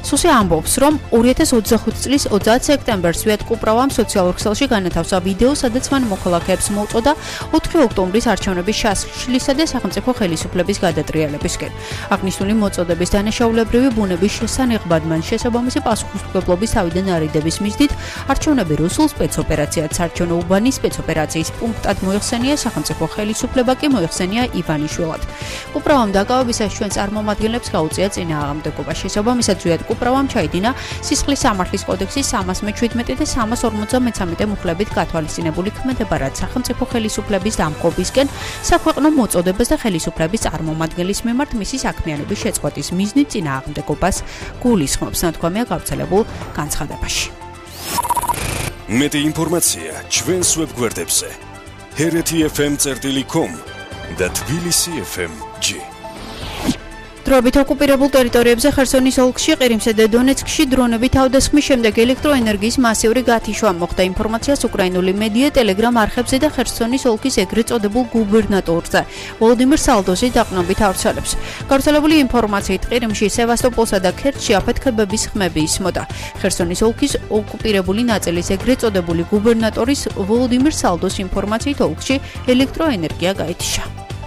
სუსი ამბობს, რომ 2025 წლის 30 სექტემბერს ვიატ კუპრავამ სოციალურ ქსელში განათავსა ვიდეო, სადაც მან მოქალაქეებს მოუწოდა 4 ოქტომბრის არჩევნების ჩასვლისა და სახელმწიფო ხელისუფლების გადატრიალებისკენ. აღნიშნული მოწოდების დანაშაულებრივი ბუნების შესანახებად მან შესაბამისი პასუხისმგებლობის თავიდან არიდების მიზნით არჩევნები რუსულ სპეცოპერაციად საარჩევნო უბანის სპეცოპერაციის პუნქტად მოიხსენია სახელმწიფო ხელისუფლება კი მოიხსენია ივანიშვილად. კუპრავამ დაკავებისას ჩვენ წარმომადგენლებს გაუწია წინააღმდეგობა. შესაბამისად ვიატ კუპრავამ ჩაიდინა სისხლის სამართლის კოდექსის 317 და 353 მუხლებით გათვალისწინებული ქმედება, რაც სახელმწიფო ხელისუფლების დამხობისკენ საქვეყნო მოწოდებას და ხელისუფლების წარმომადგენლის მიმართ მისი საქმიანობის შეწყვეტის მიზნით წინააღმდეგობას გულისხმობს, ნათქვამია გავრცელებულ განცხადებაში. მეტი ინფორმაცია ჩვენს ვებგვერდებზე hereti.fm.com და tbilisi.fm.g. დროებით ოკუპირებულ ტერიტორიებზე ხერსონის ოლქში, ყირიმსა და დონეცკში დრონები თავდასხმის შემდეგ ელექტროენერგიის მასიური გათიშვა მოხდა. ინფორმაციას უკრაინული მედია Telegram არხებზე და ხერსონის ოლქის ეგრეთ წოდებულ გუბერნატორზე ვოლოდიმირ სალდოზი დაყრდნობით ავრცელებს. გავრცელებული ინფორმაციით ყირიმში, სევასტოპოლსა და ქერჩში აფეთქებების ხმები ისმოდა. ხერსონის ოლქის ოკუპირებული ნაწილის ეგრეთ წოდებული გუბერნატორის ვოლოდიმირ სალდოს ინფორმაციით ოლქში ელექტროენერგია გაითიშა.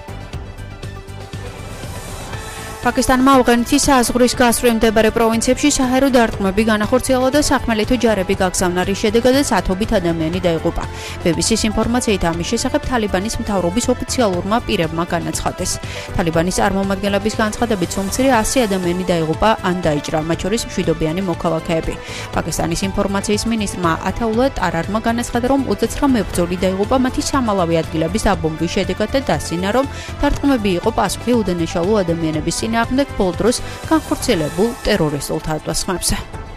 პაკისტანმა ავღანეთის საზღვრის გასწვრივ მდებარე პროვინციებში საჰაერო დარტყმები განახორციელა და სახმელეთო ჯარები გაგზავნა, რის შედეგადაც 10 ადამიანი დაიღუპა. BBC-ის ინფორმაციით ამის შესახებ თალიბანის მთავრობის ოფიციალურმა პირებმა განაცხადეს. თალიბანის წარმომადგენლების განცხადებით, უმცირე 100 ადამიანი დაიღუპა ან დაიჭრა, მათ შორის მშვიდობიანი მოქალაქეები. პაკისტანის ინფორმაციის მინისტრმა ათაულა ტარარმა განაცხადა, რომ 29 მებრძოლი დაიღუპა მათი სამალავი ადგილების დაბომბვის შედეგად და დასცინა, რომ დარტყმები იყო პასუხი უდანაშაულო ადამიანების წინააღმდეგ ბოლო დროს განხორციელებულ ტერორისტულ თავდასხმებზე.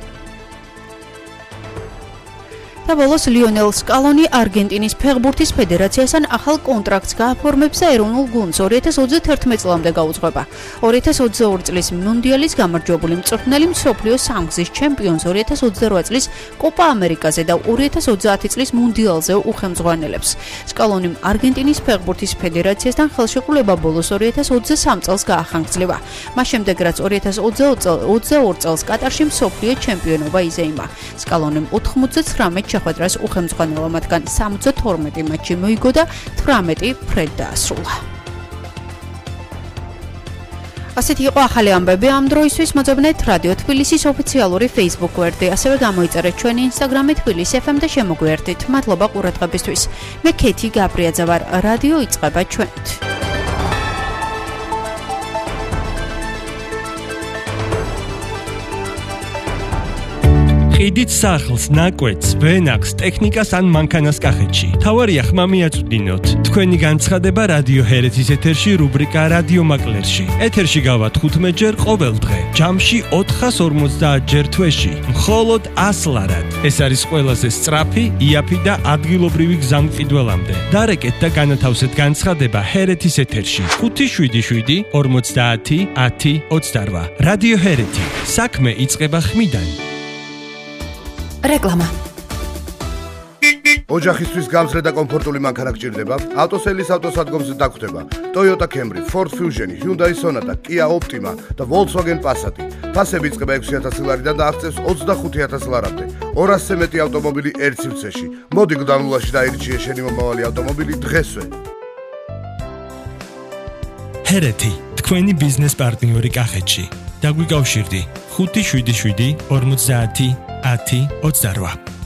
და ბოლოს ლიონელ სკალონი არგენტინის ფეხბურთის ფედერაციასთან ახალ კონტრაქტს გააფორმებს და ეროვნულ გუნდს 2031 წლამდე გაუძღვება. 2022 წლის მუნდიალის გამარჯვებული მწვრთნელი, მსოფლიოს სამგზის ჩემპიონს 2028 წლის კოპა ამერიკაზე და 2030 წლის მუნდიალზე უხელმძღვანელებს. სკალონიმ არგენტინის ფეხბურთის ფედერაციასთან ხელშეკრულება ბოლოს 2023 წელს გაახანგრძლივა. მას შემდეგ, რაც 2022 წელს კატარში მსოფლიო ჩემპიონობა იზეიმა. სკალონიმ 99 შეხვედრას უხელმძღვანელო, მათგან 72 მატჩი მოიგო და 18 ფრედ დაასრულა. ასეთი იყო ახალი ამბები ამ დროისთვის. მოძებნეთ რადიო თბილისის ოფიციალური Facebook გვერდი, ასევე გამოიწერეთ ჩვენი Instagram-ი თბილისი FM და შემოგვიერთდით. მადლობა ყურადღებისთვის. მე ქეთი გაბრიაძე ვარ. რადიო იწყება ჩვენით. ყიდით სახლს, ნაკვეთს, ვენახს, ტექნიკას ან მანქანას კახეთში. თავარია ხმა მიაწვდინოთ. თქვენი განცხადება რადიო ჰერეთის ეთერში რუბრიკა რადიო მაკლერში. ეთერში გავა 15 ჯერ ყოველ დღე. ჯამში 450 ჯერ თვეში. მხოლოდ 100 ლარად. ეს არის ყველაზე სწრაფი, იაფი და ადგილობრივი გზამკიდველამდე. დარეკეთ და განათავსეთ განცხადება ჰერეთის ეთერში. 577 50 10 28. რადიო ჰერეთი. საქმე იწყება ხმიდან. რეკლამა. ოჯახისთვის გამძლე და კომფორტული მანქანა გჭირდება? ავტოსელის ავტოსადგომზე დაგხვდება Toyota Camry, Ford Fusion, Hyundai Sonata, Kia Optima და Volkswagen Passat. ფასები იწყება 6000 ლარიდან და აღწევს 25000 ლარამდე. 200-ზე მეტი ავტომობილი ერთ სივრცეში. მოდი გდანულაში დაირჩიე შენი მომავალი ავტომობილი დღესვე. ჰერეთი, თქვენი ბიზნეს პარტნიორი კახეთში. დაგვიკავშირდი 577 50 10 28.